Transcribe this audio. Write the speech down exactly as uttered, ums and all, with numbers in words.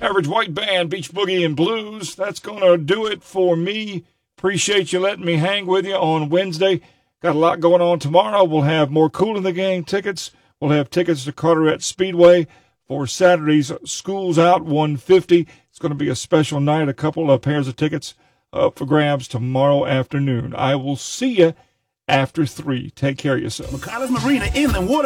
Average White Band, Beach Boogie and Blues. That's going to do it for me. Appreciate you letting me hang with you on Wednesday. Got a lot going on tomorrow. We'll have more Kool in the Gang tickets. We'll have tickets to Carteret Speedway for Saturday's Schools Out one fifty. It's going to be a special night. A couple of pairs of tickets up for grabs tomorrow afternoon. I will see you after three. Take care of yourself. McConnell's Marina Inland Water